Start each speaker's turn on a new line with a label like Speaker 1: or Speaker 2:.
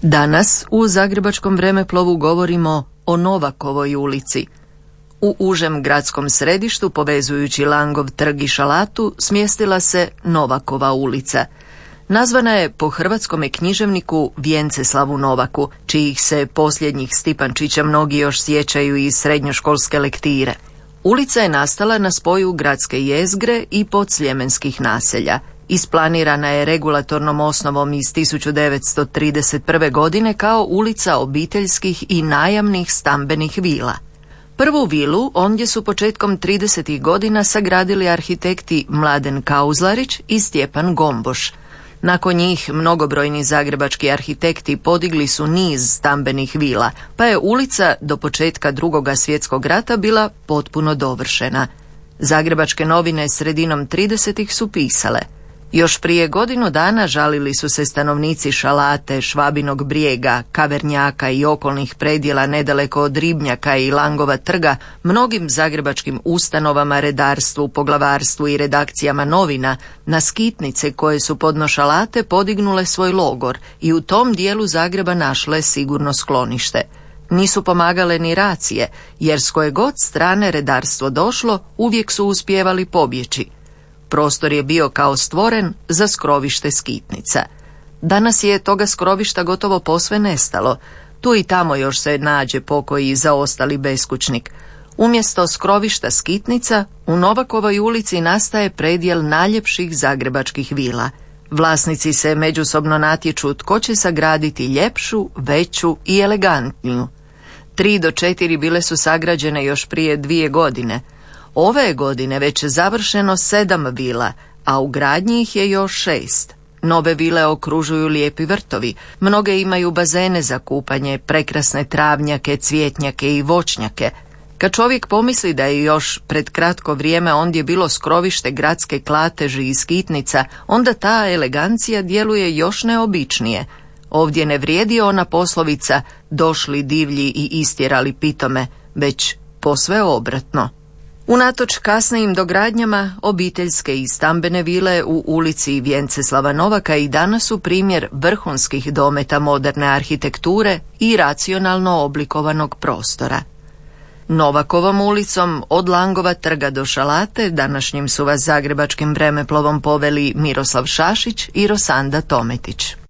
Speaker 1: Danas u zagrebačkom vremeplovu govorimo o Novakovoj ulici. U užem gradskom središtu, povezujući Langov trg i Šalatu, smjestila se Novakova ulica. Nazvana je po hrvatskome književniku Vjenceslavu Novaku, čijih se posljednjih Stipančića mnogi još sjećaju iz srednjoškolske lektire. Ulica je nastala na spoju gradske jezgre i podsljemenskih naselja. Isplanirana je regulatornom osnovom iz 1931. godine kao ulica obiteljskih i najamnih stambenih vila. Prvu vilu ondje su početkom 30. godina sagradili arhitekti Mladen Kauzlarić i Stjepan Gomboš. Nakon njih mnogobrojni zagrebački arhitekti podigli su niz stambenih vila, pa je ulica do početka II. Svjetskog rata bila potpuno dovršena. Zagrebačke novine sredinom 30. su pisale: još prije godinu dana žalili su se stanovnici Šalate, Švabinog Brijega, Kavernjaka i okolnih predjela nedaleko od Ribnjaka i Langova trga mnogim zagrebačkim ustanovama, redarstvu, poglavarstvu i redakcijama novina na skitnice koje su podno Šalate podignule svoj logor i u tom dijelu Zagreba našle sigurno sklonište. Nisu pomagale ni racije, jer s koje god strane redarstvo došlo, uvijek su uspijevali pobjeći. Prostor je bio kao stvoren za skrovište skitnica. Danas je toga skrovišta gotovo posve nestalo. Tu i tamo još se nađe pokoji zaostali beskućnik. Umjesto skrovišta skitnica, u Novakovoj ulici nastaje predjel najljepših zagrebačkih vila. Vlasnici se međusobno natječu tko će sagraditi ljepšu, veću i elegantniju. 3 do 4 bile su sagrađene još prije 2 godine. Ove je godine već završeno 7 vila, a u gradnji ih je još 6. Nove vile okružuju lijepi vrtovi, mnoge imaju bazene za kupanje, prekrasne travnjake, cvjetnjake i voćnjake. Kad čovjek pomisli da je još pred kratko vrijeme ondje bilo skrovište gradske klateži i skitnica, onda ta elegancija djeluje još neobičnije. Ovdje ne vrijedi ona poslovica došli divlji i istjerali pitome, već posve obratno. Unatoč kasnijim dogradnjama, obiteljske i stambene vile u ulici Vjenceslava Novaka i danas su primjer vrhunskih dometa moderne arhitekture i racionalno oblikovanog prostora. Novakovom ulicom od Langova trga do Šalate današnjim su vas zagrebačkim vremeplovom poveli Miroslav Šašić i Rosanda Tometić.